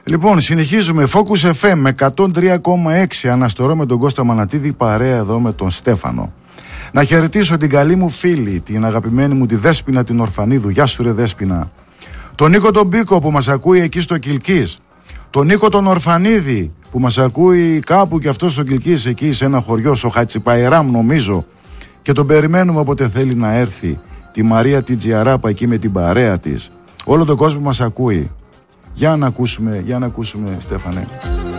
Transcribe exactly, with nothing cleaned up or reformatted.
Λοιπόν, συνεχίζουμε. Focus εφ εμ εκατόν τρία κόμμα έξι. Αναστορώ με τον Κώστα Μανατίδη, παρέα εδώ με τον Στέφανο. Να χαιρετήσω την καλή μου φίλη, την αγαπημένη μου τη Δέσποινα την Ορφανίδου. Γεια σου ρε Δέσποινα. Τον Νίκο τον Μπίκο που μας ακούει εκεί στο Κιλκής. Τον Νίκο τον Ορφανίδη που μας ακούει κάπου και αυτός στο Κιλκής, εκεί σε ένα χωριό, στο Χατσιπαϊράμ νομίζω. Και τον περιμένουμε όποτε θέλει να έρθει. Τη Μαρία την Τζιαράπα εκεί με την παρέα της. Όλο τον κόσμο μας ακούει. Για να ακούσουμε, για να ακούσουμε Στέφανε.